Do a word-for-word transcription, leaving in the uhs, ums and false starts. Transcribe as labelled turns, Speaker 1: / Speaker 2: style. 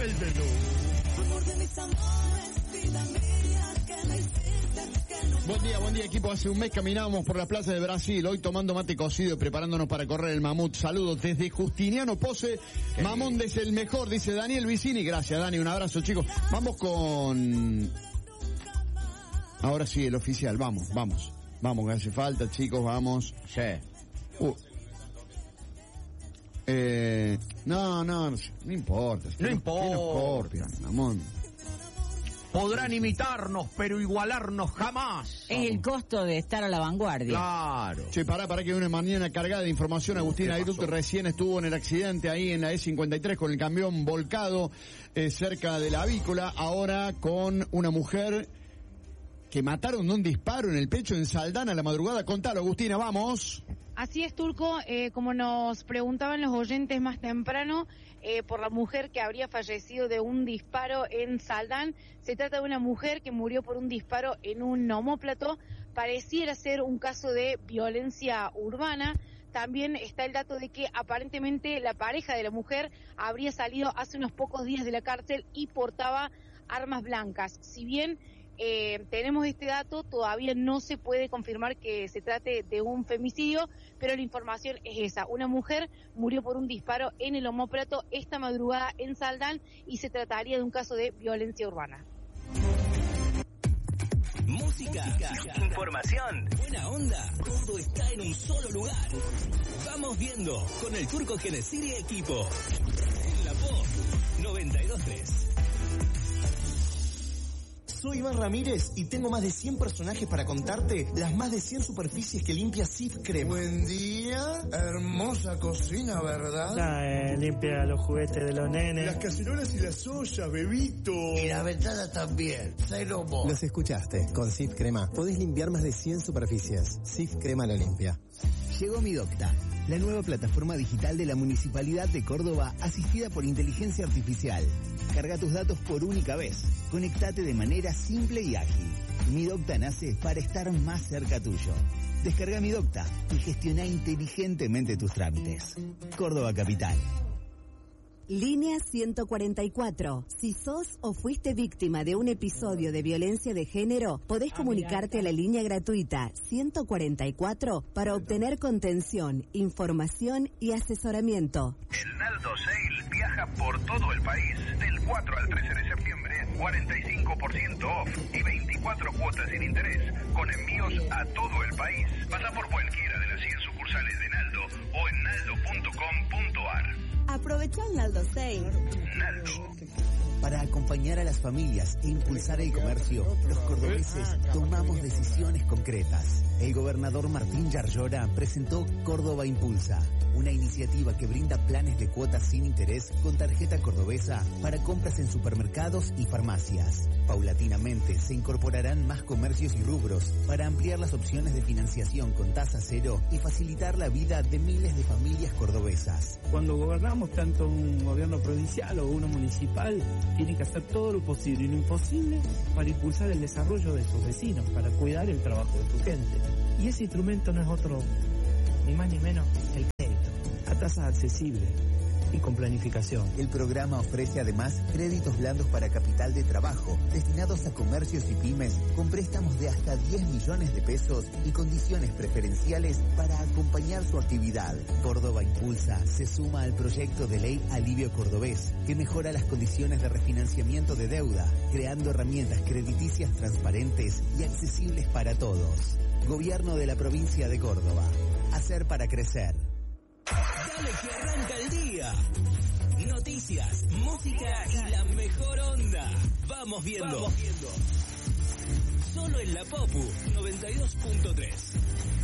Speaker 1: el menú.
Speaker 2: Amor de mis amores, vida mía, que me hiciste, que no...
Speaker 3: Buen día, buen día equipo. Hace un mes caminábamos por la plaza de Brasil, hoy tomando mate cocido y preparándonos para correr el mamut. Saludos desde Justiniano Pose. Mamón es el mejor, dice Daniel Vicini. Gracias Dani, un abrazo chicos. Vamos con... Ahora sí, el oficial, vamos, vamos. Vamos, que hace falta chicos, vamos.
Speaker 1: Sí.
Speaker 3: Uh. Eh, no, no, no importa.
Speaker 1: No importa.
Speaker 3: Mamón.
Speaker 1: Podrán imitarnos, pero igualarnos jamás.
Speaker 4: Es el costo de estar a la vanguardia.
Speaker 1: Claro.
Speaker 3: Che, pará, pará que hay una mañana cargada de información. Agustín Ayrú, que recién estuvo en el accidente ahí en la E cincuenta y tres con el camión volcado eh, cerca de la avícola. Ahora con una mujer que mataron de un disparo en el pecho en Saldana a la madrugada. Contalo, Agustina, vamos.
Speaker 5: Así es, Turco, eh, como nos preguntaban los oyentes más temprano, eh, por la mujer que habría fallecido de un disparo en Saldán. Se trata de una mujer que murió por un disparo en un omóplato. Pareciera ser un caso de violencia urbana. También está el dato de que aparentemente la pareja de la mujer habría salido hace unos pocos días de la cárcel y portaba armas blancas. Si bien Eh, tenemos este dato, todavía no se puede confirmar que se trate de un femicidio, pero la información es esa. Una mujer murió por un disparo en el omóplato esta madrugada en Saldán y se trataría de un caso de violencia urbana.
Speaker 6: Música, Música, información, buena onda, todo está en un solo lugar. Vamos viendo con el Turco Genesir y equipo. En la Pop noventa y dos punto tres.
Speaker 7: Soy Iván Ramírez y tengo más de cien personajes para contarte las más de cien superficies que limpia Sif Crema.
Speaker 8: Buen día, hermosa cocina, ¿verdad?
Speaker 9: Ah, eh, limpia los juguetes de los nenes.
Speaker 8: Las cacerolas y las ollas, bebito.
Speaker 10: Y la ventana también, cero mo.
Speaker 11: Los escuchaste, con Sif Crema podés limpiar más de cien superficies. Sif Crema lo limpia.
Speaker 12: Llegó Midocta, la nueva plataforma digital de la Municipalidad de Córdoba asistida por inteligencia artificial. Carga tus datos por única vez. Conectate de manera simple y ágil. Midocta nace para estar más cerca tuyo. Descarga Midocta y gestiona inteligentemente tus trámites. Córdoba Capital.
Speaker 13: Línea ciento cuarenta y cuatro. Si sos o fuiste víctima de un episodio de violencia de género, podés comunicarte a la línea gratuita ciento cuarenta y cuatro para obtener contención, información y asesoramiento.
Speaker 14: El Naldo Sale viaja por todo el país del cuatro al trece de septiembre, cuarenta y cinco por ciento off y veinticuatro cuotas sin interés, con envíos a todo el país. Pasa por cualquiera de las cien sucursales de Naldo o en naldo punto com punto ar.
Speaker 13: Aprovecha el Naldo Sale.
Speaker 14: Naldo.
Speaker 12: Para acompañar a las familias e impulsar el comercio, los cordobeses tomamos decisiones concretas. El gobernador Martín Yarlora presentó Córdoba Impulsa, una iniciativa que brinda planes de cuotas sin interés con tarjeta cordobesa para compras en supermercados y farmacias. Paulatinamente se incorporarán más comercios y rubros para ampliar las opciones de financiación con tasa cero y facilitar la vida de miles de familias cordobesas.
Speaker 9: Cuando gobernamos tanto un gobierno provincial o uno municipal, tiene que hacer todo lo posible y lo imposible para impulsar el desarrollo de sus vecinos, para cuidar el trabajo de su gente. Y ese instrumento no es otro, ni más ni menos, el crédito, a tasa accesible y con planificación.
Speaker 12: El programa ofrece además créditos blandos para capital de trabajo, destinados a comercios y pymes, con préstamos de hasta diez millones de pesos y condiciones preferenciales para acompañar su actividad. Córdoba Impulsa se suma al proyecto de ley Alivio Cordobés, que mejora las condiciones de refinanciamiento de deuda, creando herramientas crediticias transparentes y accesibles para todos. Gobierno de la provincia de Córdoba. Hacer para crecer.
Speaker 6: Dale que arranca el día. Noticias, música y la mejor onda. Vamos viendo. Vamos viendo. Solo en la Popu noventa y dos punto tres.